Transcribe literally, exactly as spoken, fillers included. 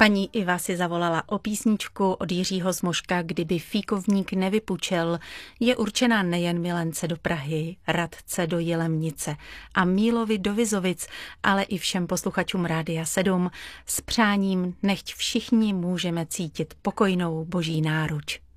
Paní Iva si zavolala o písničku od Jiřího Zmoška Kdyby fíkovník nevypučel. Je určená nejen milence do Prahy, Radce do Jilemnice a Mílovi do Vizovic, ale i všem posluchačům Rádia sedm s přáním, nechť všichni můžeme cítit pokojnou boží náruč.